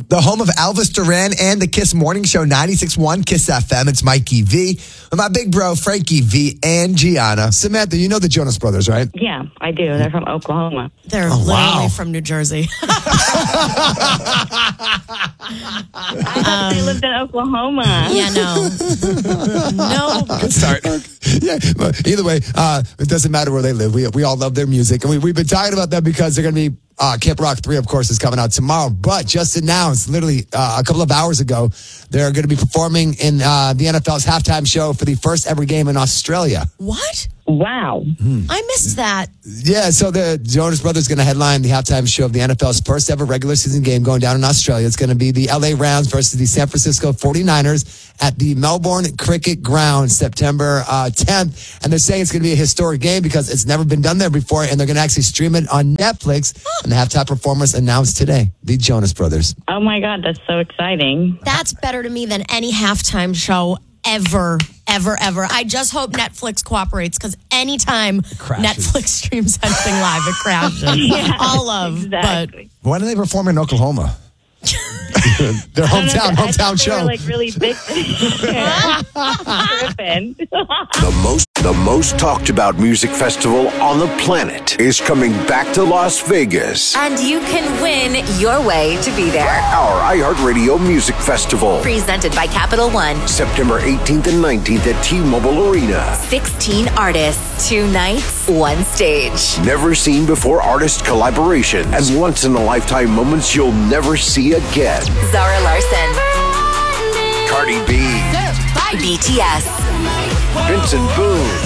the home of Elvis Duran and the Kiss Morning Show, 96.1 Kiss FM. It's Mikey V with my big bro, Frankie V and Gianna. Samantha, you know the Jonas Brothers, right? Yeah, I do. They're from Oklahoma. They're literally from New Jersey. I thought they lived in Oklahoma. Yeah, no. Good start. Yeah, but either way, it doesn't matter where they live. We all love their music. And we've been talking about them because they're going to be Camp Rock 3, of course, is coming out tomorrow. But just announced, literally a couple of hours ago, they're going to be performing in the NFL's halftime show for the first ever game in Australia. What? Wow. I missed that. Yeah, so the Jonas Brothers going to headline the halftime show of the NFL's first ever regular season game going down in Australia. It's going to be the LA Rams versus the San Francisco 49ers at the Melbourne Cricket Ground, September 10th. And they're saying it's going to be a historic game because it's never been done there before, and they're going to actually stream it on Netflix. And the halftime performers announced today, the Jonas Brothers. Oh, my God. That's so exciting. That's better to me than any halftime show ever. I just hope Netflix cooperates because anytime Netflix streams anything live, it crashes. Yeah, All love. exactly. Why do they perform in Oklahoma? Their hometown show. They were like really big. Tripping. The most talked about music festival on the planet is coming back to Las Vegas. And you can win your way to be there. Our iHeartRadio Music Festival. Presented by Capital One. September 18th and 19th at T-Mobile Arena. 16 artists, 2 nights, 1 stage. Never seen before artist collaborations and once in a lifetime moments you'll never see again. Zara Larson. Cardi B. BTS. Vincent Boone.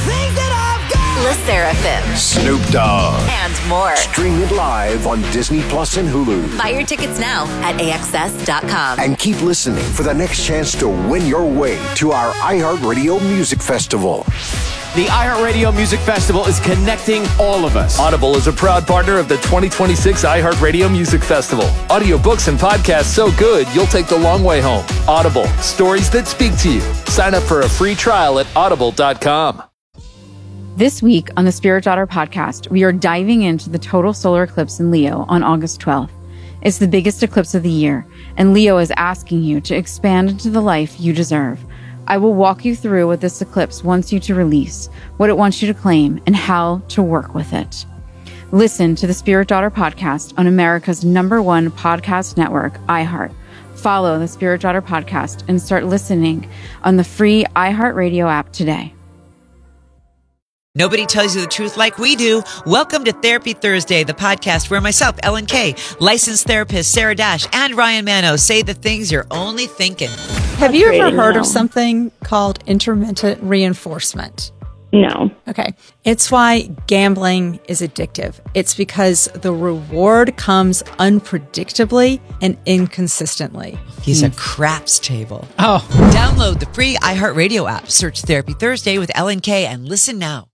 Le Sserafim. Snoop Dogg. And more. Stream it live on Disney Plus and Hulu. Buy your tickets now at AXS.com. And keep listening for the next chance to win your way to our iHeartRadio Music Festival. The iHeartRadio Music Festival is connecting all of us. Audible is a proud partner of the 2026 iHeartRadio Music Festival. Audiobooks and podcasts so good, you'll take the long way home. Audible, stories that speak to you. Sign up for a free trial at audible.com. This week on the Spirit Daughter podcast, we are diving into the total solar eclipse in Leo on August 12th. It's the biggest eclipse of the year, and Leo is asking you to expand into the life you deserve. I will walk you through what this eclipse wants you to release, what it wants you to claim, and how to work with it. Listen to the Spirit Daughter podcast on America's #1 podcast network, iHeart. Follow the Spirit Daughter podcast and start listening on the free iHeartRadio app today. Nobody tells you the truth like we do. Welcome to Therapy Thursday, the podcast where myself, Ellen Kay, licensed therapist Sarah Dash, and Ryan Mano say the things you're only thinking. Have you ever heard of something called intermittent reinforcement? No. Okay. It's why gambling is addictive. It's because the reward comes unpredictably and inconsistently. He's a craps table. Oh. Download the free iHeartRadio app. Search Therapy Thursday with Ellen Kay and listen now.